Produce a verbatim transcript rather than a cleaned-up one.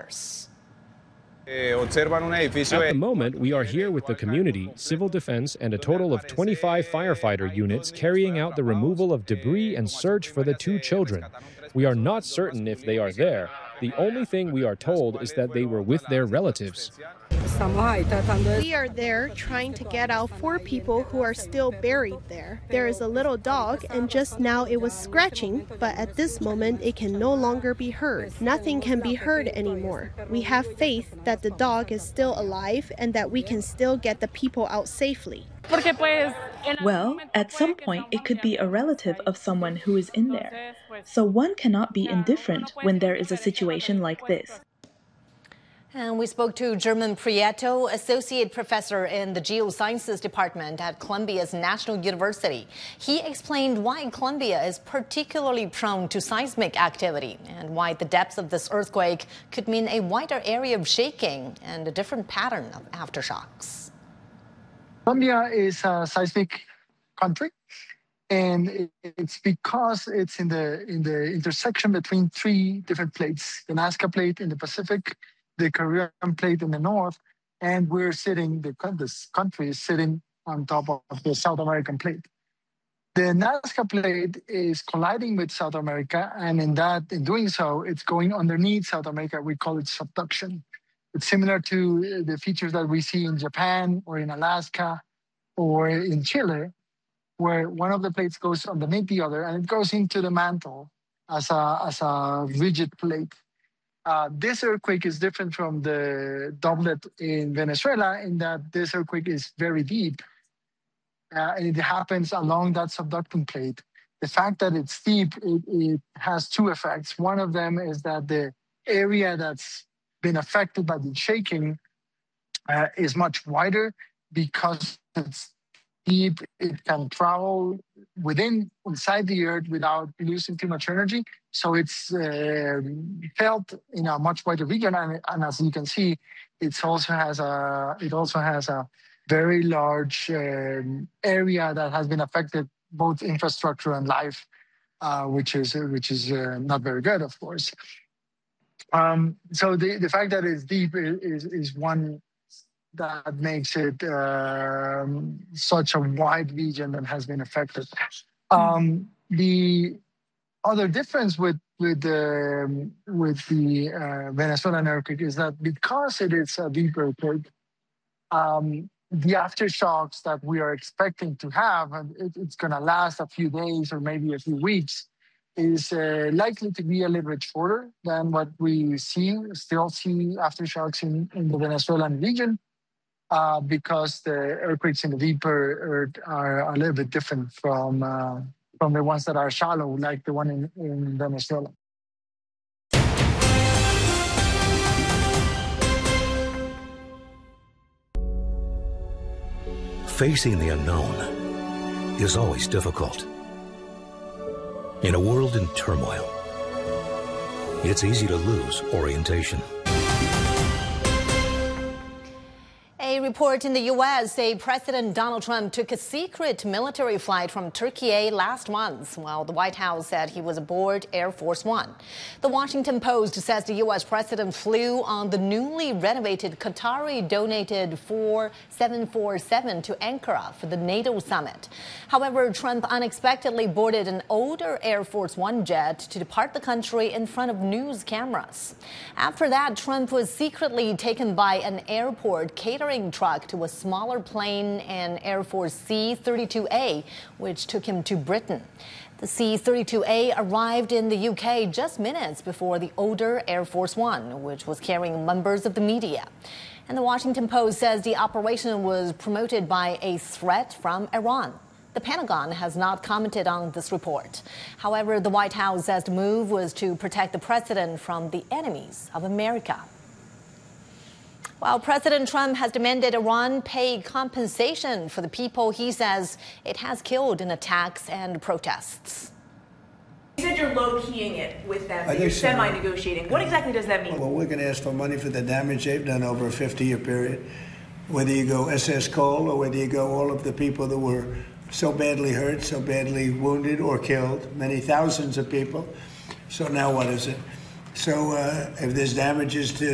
force. At the moment, we are here with the community, civil defense, and a total of twenty-five firefighter units carrying out the removal of debris and search for the two children. We are not certain if they are there. The only thing we are told is that they were with their relatives. We are there trying to get out four people who are still buried there. There is a little dog, and just now it was scratching, but at this moment it can no longer be heard. Nothing can be heard anymore. We have faith that the dog is still alive and that we can still get the people out safely. Well, at some point it could be a relative of someone who is in there. So one cannot be indifferent when there is a situation like this. And we spoke to German Prieto, associate professor in the geosciences department at Columbia's National University. He explained why Colombia is particularly prone to seismic activity and why the depths of this earthquake could mean a wider area of shaking and a different pattern of aftershocks. Colombia is a seismic country, and it's because it's in the in the intersection between three different plates: the Nazca Plate in the Pacific, the Caribbean Plate in the north, and we're sitting, the, this country is sitting on top of the South American Plate. The Nazca Plate is colliding with South America, and in that, in doing so, it's going underneath South America. We call it subduction. It's similar to the features that we see in Japan or in Alaska or in Chile, where one of the plates goes underneath the other, and it goes into the mantle as a, as a rigid plate. Uh, this earthquake is different from the doublet in Venezuela in that this earthquake is very deep. Uh, and it happens along that subducting plate. The fact that it's deep, it, it has two effects. One of them is that the area that's been affected by the shaking uh, is much wider because it's deep. It can travel within, inside the earth without losing too much energy. So it's uh, felt in a much wider region, and, and as you can see, it also has a it also has a very large um, area that has been affected, both infrastructure and life, uh, which is which is uh, not very good, of course. Um, so the, the fact that it's deep is is one that makes it um, such a wide region that has been affected. Um, the other difference with with the with the uh, Venezuelan earthquake is that because it is a deep earthquake, um, the aftershocks that we are expecting to have, and it, it's going to last a few days or maybe a few weeks, is uh, likely to be a little bit shorter than what we see still see aftershocks in, in the Venezuelan region, uh, because the earthquakes in the deeper earth are a little bit different from. Uh, from the ones that are shallow, like the one in, in Venezuela. Facing the unknown is always difficult. In a world in turmoil, it's easy to lose orientation. A report in the U S say President Donald Trump took a secret military flight from Turkey last month, while the White House said he was aboard Air Force One. The Washington Post says the U S president flew on the newly renovated Qatari-donated four seven forty-seven to Ankara for the NATO summit. However, Trump unexpectedly boarded an older Air Force One jet to depart the country in front of news cameras. After that, Trump was secretly taken by an airport catering truck to a smaller plane, an Air Force C thirty-two A, which took him to Britain. The C thirty-two A arrived in the U K just minutes before the older Air Force One, which was carrying members of the media. And the Washington Post says the operation was promoted by a threat from Iran. The Pentagon has not commented on this report. However, the White House says the move was to protect the president from the enemies of America. While President Trump has demanded Iran pay compensation for the people he says it has killed in attacks and protests. You said you're low-keying it with them, that you're semi-negotiating. What exactly does that mean? Well, we're going to ask for money for the damage they've done over a fifty-year period. Whether you go S S Cole or whether you go all of the people that were so badly hurt, so badly wounded or killed, many thousands of people. So now what is it? So uh, if there's damages to